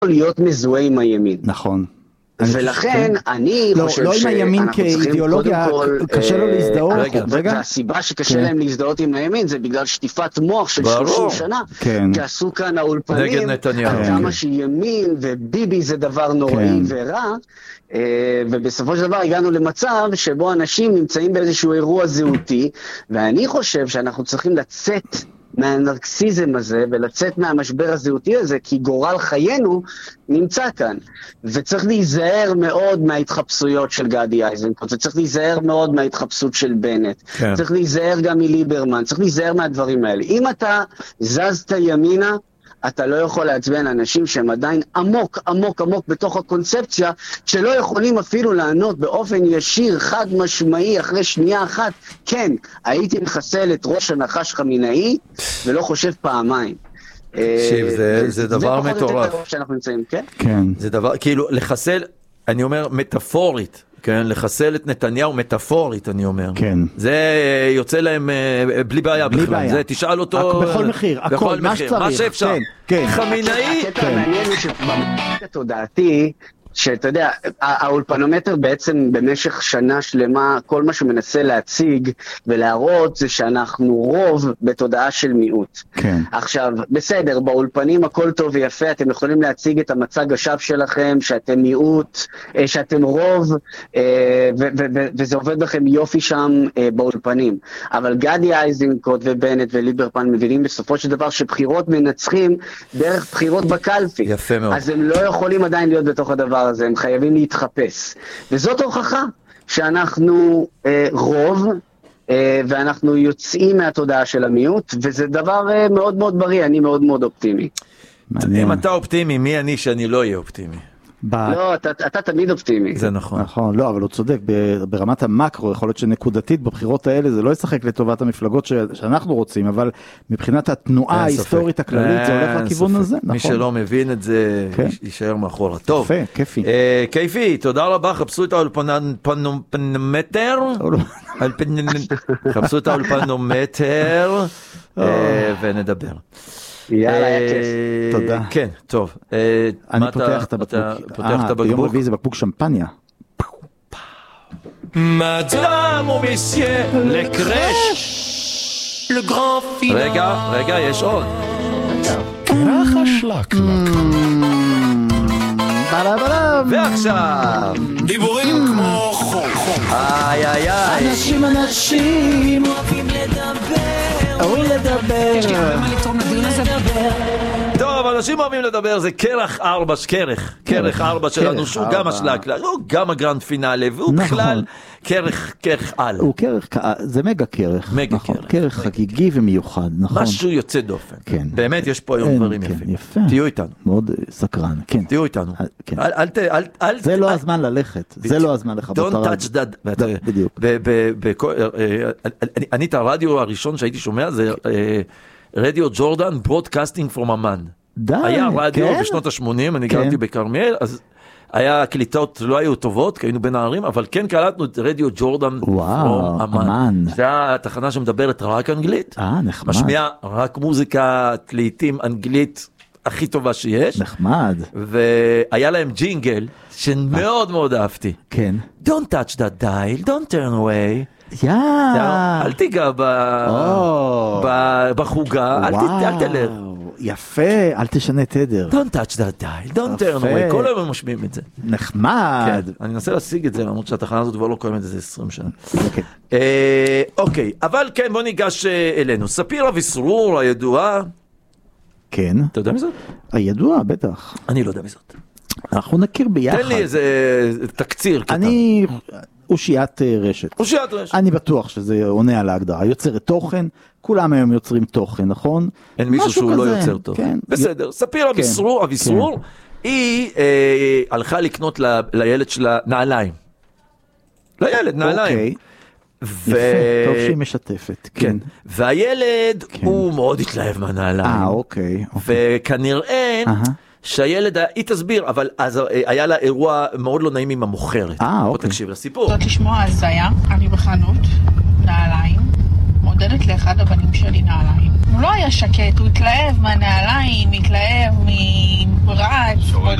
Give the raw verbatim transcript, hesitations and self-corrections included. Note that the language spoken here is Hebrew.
להיות מזוהה עם הימין. נכון. ולכן אני חושב לא עם הימין כאידיאולוגיה, קשה לו להזדהות. והסיבה שקשה להם להזדהות עם הימין זה בגלל שטיפת מוח של שלושים שנה, כי עשו כאן האולפנים, כמה שימין וביבי זה דבר נוראי ורע, ובסופו של דבר הגענו למצב שבו אנשים נמצאים באיזשהו אירוע זהותי, ואני חושב שאנחנו צריכים לצאת מהנרקסיזם הזה ולצאת מהמשבר הזהותי הזה, כי גורל חיינו נמצא כאן, וצריך להיזהר מאוד מההתחפשויות של גדי איזנקוט, וצריך להיזהר מאוד מההתחפשות של בנט, כן. צריך להיזהר גם מליברמן, צריך להיזהר מהדברים האלה. אם אתה זזת ימינה, אתה לא יכול להצביע לאנשים שהם עדיין עמוק, עמוק, עמוק בתוך הקונספציה, שלא יכולים אפילו לענות באופן ישיר, חד משמעי, אחרי שנייה אחת, כן, הייתי מחסל את ראש הנחש חמינאי, ולא חושב פעמיים. תקשיב, זה, זה דבר מטורף. שאנחנו נמצאים, כן? כן. זה דבר, כאילו, לחסל, אני אומר, מטאפורית, כן, לחסל את נתניהו מטאפורית, אני אומר. כן. זה יוצא להם בלי בעיה בלי בכלל. בעיה. זה תשאל אותו... בכל מחיר, הכל, מה שצריך. מה שאפשר. כן, כן. חמינאי... הקטע המעניין הוא שבמקרה התודעתי, שאתה יודע, האולפנומטר בעצם במשך שנה שלמה, כל מה שמנסה להציג ולהראות זה שאנחנו רוב בתודעה של מיעוט. כן. עכשיו, בסדר, באולפנים הכל טוב ויפה, אתם יכולים להציג את המצג השווא שלכם, שאתם מיעוט, שאתם רוב, וזה עובד לכם יופי שם באולפנים. אבל גדי איזנקוט ובנט וליברמן מבינים בסופו של דבר שבחירות מנצחים דרך בחירות בקלפי. יפה מאוד. אז הם לא יכולים עדיין להיות בתוך הדבר הזה, הם חייבים להתחפש. וזאת הוכחה שאנחנו אה, רוב, אה, ואנחנו יוצאים מהתודעה של המיעוט, וזה דבר אה, מאוד מאוד בריא, אני מאוד מאוד אופטימי. אם אתה אופטימי, מי אני שאני לא אהיה אופטימי? לא, אתה, אתה תמיד אופטימי. זה נכון. נכון, לא, אבל הוא צודק, ברמת המקרו, יכול להיות שנקודתית בבחירות האלה, זה לא ישחק לטובת המפלגות שאנחנו רוצים, אבל מבחינת התנועה ההיסטורית הכללית, זה הולך לכיוון הזה, נכון. מי שלא מבין את זה, יישאר מאחורה. טוב. יפה, כיפי. כיפי, תודה רבה, חפשו את האולפנומטר, חפשו את האולפנומטר, ונדבר. יאללה, היה כיף. תודה. כן, טוב. אני פותח את הבקבוק. ביום רביעי זה בקבוק שמפניה. מדאם ומסייה לקרש. רגע, רגע, יש עוד. קרח השלקלק. ועכשיו דיבורים כמו חול. איי איי איי. אנשים אנשים אוהבים לדבר. אוהבים לדבר. יש לי הרבה מה לתרום לדיון הזה. טוב, אנשים אוהבים לדבר, זה קרח ארבע, קרח, קרח ארבע שלנו, שהוא גם השלקלה, הוא גם הגרנד פינאלי, והוא בכלל קרח, קרח על. הוא קרח, זה מגה קרח. מגה קרח. קרח חגיגי ומיוחד, נכון. משהו יוצא דופן. כן. באמת יש פה היום דברים יפים. יפה. תהיו איתנו. מאוד סקרן, כן. תהיו איתנו. זה לא הזמן ללכת, זה לא הזמן לכבות הרדיו. Don't touch that. בדיוק. אני את הרדיו הראשון שהייתי שומע, זה רדיו ג'ורדן, Broadcasting from Amman. די, היה רדיו כן? בשנות ה-שמונים, אני גרתי בכרמיאל, אז היה קליטות, לא היו טובות, כי היינו בין הערים, אבל כן קלטנו את רדיו ג'ורדן וואו, from Amman. אמן. זה התחנה שמדברת רק אנגלית. אה, נחמד. משמיעה רק מוזיקה, לעיתים אנגלית הכי טובה שיש. נחמד. והיה להם ג'ינגל, שמאוד מאוד אהבתי. כן. Don't touch that dial, don't turn away. יא. אל תיגע בחוגה, אל תלר. יפה, אל תשנה תדר. Don't touch that dial, don't turn away, כל היום משמיעים את זה. נחמד. אני אנסה להשיג את זה, למרות שהתחנה הזאת כבר לא קיימת איזה עשרים שנה. אוקיי, אבל כן, בוא ניגש אלינו. ספיר אביסרור, הידועה. כן. אתה יודע מזאת? הידועה, בטח. אני לא יודע מזאת. אנחנו נכיר ביחד. תן לי איזה תקציר קטן. אני... אושיית רשת. אושיית רשת. אני בטוח שזה עונה על ההגדרה. יוצרת תוכן, כולם היום יוצרים תוכן, נכון? אין מישהו שהוא לא יוצר תוכן. בסדר, ספיר אביסרור, אביסרור, היא הלכה לקנות לילד שלה נעליים. לילד, נעליים. יפה, טוב שהיא משתפת. כן. והילד הוא מאוד התלהב מהנעליים. אה, אוקיי. וכנראה... שהילד, היא תסביר, אבל אז היה לה אירוע מאוד לא נעים עם המוכרת. אה, אוקיי. בוא תקשיב לסיפור. זאת לשמוע הזיה, אני בחנות, נעליים, מודדת לאחד הבנים שלי נעליים. הוא לא היה שקט, הוא התלהב מהנעליים, התלהב מרעש.